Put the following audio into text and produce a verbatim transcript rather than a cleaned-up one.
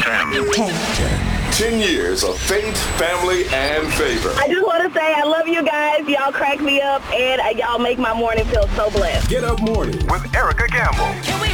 M. ten. ten years of faith, family, and favor. I just want to say I love you guys. Y'all crack me up, and y'all make my morning feel so blessed. Get Up Morning With Erica Campbell.